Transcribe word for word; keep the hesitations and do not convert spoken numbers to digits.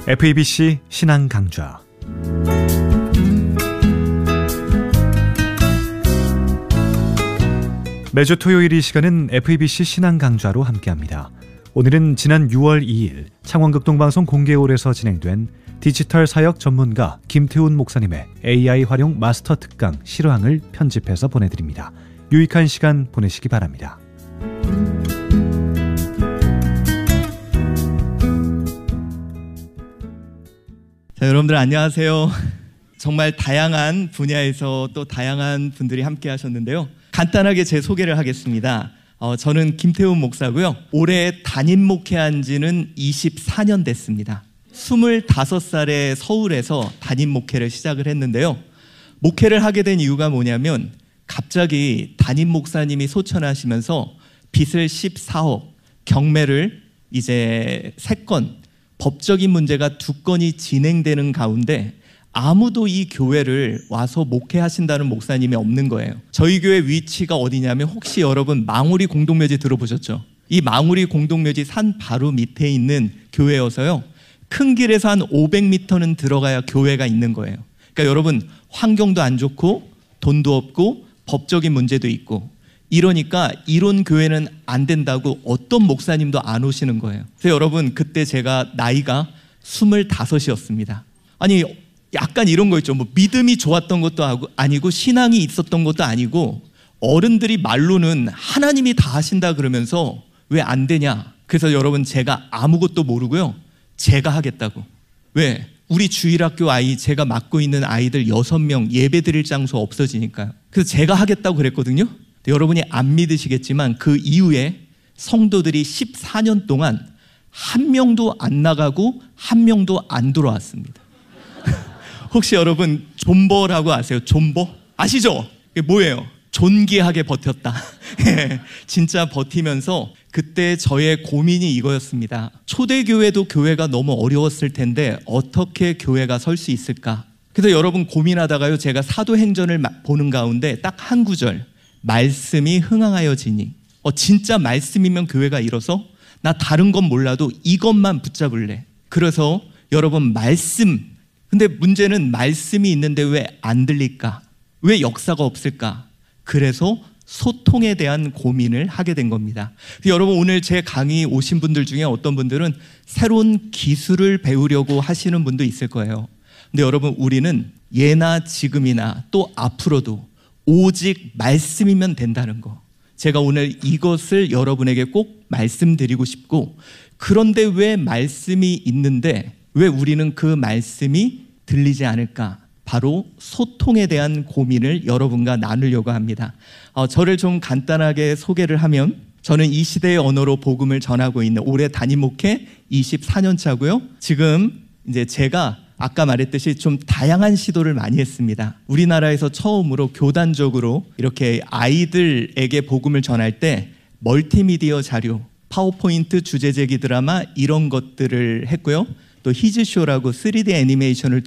에프이비씨 신앙 강좌. 매주 토요일 이 시간은 에프이비씨 신앙 강좌로 함께합니다. 오늘은 지난 유월 이일 창원극동방송 공개홀에서 진행된 디지털 사역 전문가 김태훈 목사님의 에이아이 활용 마스터 특강 실황을 편집해서 보내드립니다. 유익한 시간 보내시기 바랍니다. 자, 여러분들 안녕하세요. 정말 다양한 분야에서 또 다양한 분들이 함께 하셨는데요. 간단하게 제 소개를 하겠습니다. 어, 저는 김태훈 목사고요. 올해 담임 목회한 지는 이십사 년 됐습니다. 스물다섯 살에 서울에서 담임 목회를 시작을 했는데요. 목회를 하게 된 이유가 뭐냐면 갑자기 담임 목사님이 소천하시면서 빚을 십사억, 경매를 이제 세 건, 법적인 문제가 두 건이 진행되는 가운데 아무도 이 교회를 와서 목회하신다는 목사님이 없는 거예요. 저희 교회 위치가 어디냐면 혹시 여러분 망우리 공동묘지 들어보셨죠? 이 망우리 공동묘지 산 바로 밑에 있는 교회여서요. 큰 길에서 한 오백 미터는 들어가야 교회가 있는 거예요. 그러니까 여러분 환경도 안 좋고 돈도 없고 법적인 문제도 있고 이러니까 이런 교회는 안 된다고 어떤 목사님도 안 오시는 거예요. 그래서 여러분 그때 제가 나이가 스물다섯이었습니다. 아니 약간 이런 거 있죠. 뭐 믿음이 좋았던 것도 아니고 신앙이 있었던 것도 아니고 어른들이 말로는 하나님이 다 하신다 그러면서 왜 안 되냐. 그래서 여러분 제가 아무것도 모르고요. 제가 하겠다고. 왜? 우리 주일학교 아이 제가 맡고 있는 아이들 여섯 명 예배 드릴 장소 없어지니까요. 그래서 제가 하겠다고 그랬거든요. 여러분이 안 믿으시겠지만 그 이후에 성도들이 십사 년 동안 한 명도 안 나가고 한 명도 안 들어왔습니다. 혹시 여러분 존버라고 아세요? 존버? 아시죠? 이게 뭐예요? 존귀하게 버텼다. 진짜 버티면서 그때 저의 고민이 이거였습니다. 초대교회도 교회가 너무 어려웠을 텐데 어떻게 교회가 설 수 있을까? 그래서 여러분 고민하다가요 제가 사도행전을 보는 가운데 딱 한 구절, 말씀이 흥황하여지니. 어, 진짜 말씀이면 교회가 일어서? 나 다른 건 몰라도 이것만 붙잡을래. 그래서 여러분 말씀, 근데 문제는 말씀이 있는데 왜 안 들릴까? 왜 역사가 없을까? 그래서 소통에 대한 고민을 하게 된 겁니다. 여러분 오늘 제 강의 오신 분들 중에 어떤 분들은 새로운 기술을 배우려고 하시는 분도 있을 거예요. 근데 여러분 우리는 예나 지금이나 또 앞으로도 오직 말씀이면 된다는 거. 제가 오늘 이것을 여러분에게 꼭 말씀드리고 싶고, 그런데 왜 말씀이 있는데 왜 우리는 그 말씀이 들리지 않을까? 바로 소통에 대한 고민을 여러분과 나누려고 합니다. 어, 저를 좀 간단하게 소개를 하면 저는 이 시대의 언어로 복음을 전하고 있는 올해 담임 목회 이십사 년 차고요. 지금 이제 제가 아까 말했듯이 좀 다양한 시도를 많이 했습니다. 우리나라에서 처음으로 교단적으로 이렇게 아이들에게 복음을 전할 때 멀티미디어 자료, 파워포인트 주제제기 드라마 이런 것들을 했고요. 또 히즈쇼라고 쓰리디 애니메이션을